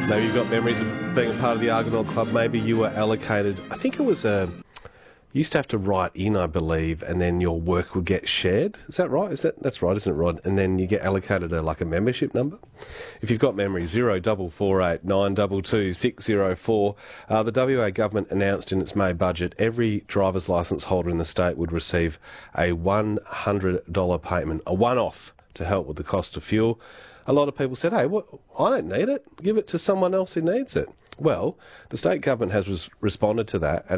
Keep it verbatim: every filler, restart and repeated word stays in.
Maybe you've got memories of being a part of the Argonaut Club. Maybe you were allocated, I think it was a, you used to have to write in, I believe, and then your work would get shared. Is that right? Is that That's right, isn't it, Rod? And then you get allocated a, like a membership number. If you've got memories, zero double four eight nine two two six zero four. Uh, the W A government announced in its May budget every driver's licence holder in the state would receive a one hundred dollars payment, a one-off, to help with the cost of fuel. A lot of people said, hey, what, I don't need it. Give it to someone else who needs it. Well, the state government has res- responded to that and